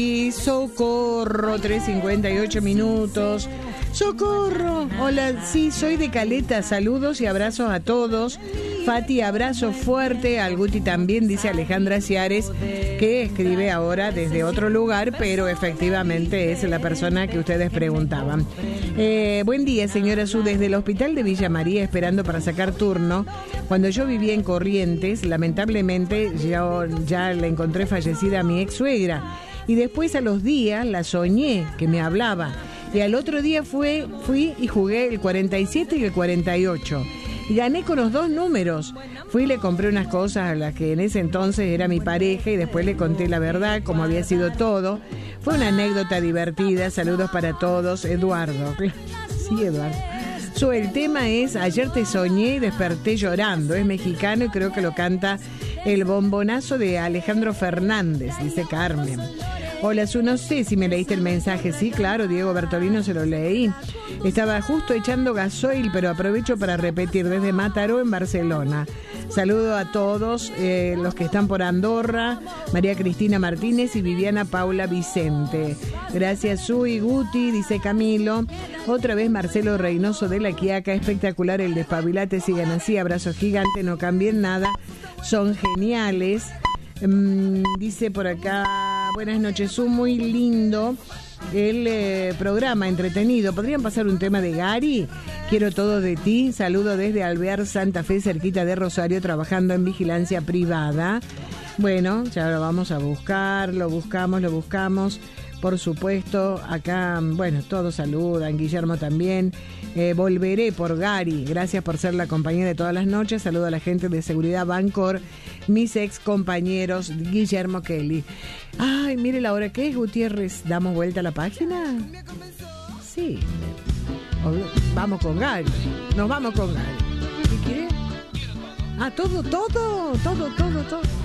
Y socorro, 3:58 minutos. ¡Socorro! Hola, sí, soy de Caleta. Saludos y abrazos a todos. Fati, abrazo fuerte. Al Guti también, dice Alejandra Ciares, que escribe ahora desde otro lugar, pero efectivamente es la persona que ustedes preguntaban. Buen día, señora Su, desde el hospital de Villa María, esperando para sacar turno. Cuando yo vivía en Corrientes, lamentablemente yo ya la encontré fallecida a mi ex suegra. Y después a los días la soñé que me hablaba. Y al otro día fui y jugué el 47 y el 48. Y gané con los dos números. Fui y le compré unas cosas a las que en ese entonces era mi pareja y después le conté la verdad, como había sido todo. Fue una anécdota divertida. Saludos para todos. Eduardo. Sí, Eduardo. El tema es Ayer te soñé y desperté llorando. Es mexicano y creo que lo canta El Bombonazo de Alejandro Fernández, dice Carmen. Hola, Su, no sé si me leíste el mensaje. Sí, claro, Diego Bertolino se lo leí. Estaba justo echando gasoil, pero aprovecho para repetir desde Mataró, en Barcelona. Saludo a todos los que están por Andorra, María Cristina Martínez y Viviana Paula Vicente. Gracias, Su y Guti, dice Camilo. Otra vez Marcelo Reynoso de La Quiaca. Espectacular el Despabilate, sigan así. Abrazo gigante, no cambien nada. Son geniales. Dice por acá, buenas noches, Su, muy lindo el programa, entretenido. ¿Podrían pasar un tema de Gary? Quiero todo de ti. Saludo desde Alvear, Santa Fe, cerquita de Rosario, trabajando en vigilancia privada. Bueno, ya lo vamos a buscar, lo buscamos. Por supuesto, acá, bueno, todos saludan, Guillermo también. Volveré por Gary, gracias por ser la compañía de todas las noches. Saludo a la gente de Seguridad Bancor, mis ex compañeros, Guillermo Kelly. Ay, mire la hora que es, Gutiérrez. ¿Damos vuelta a la página? Sí. Vamos con Gary. Nos vamos con Gary. ¿Qué quiere? Ah, todo.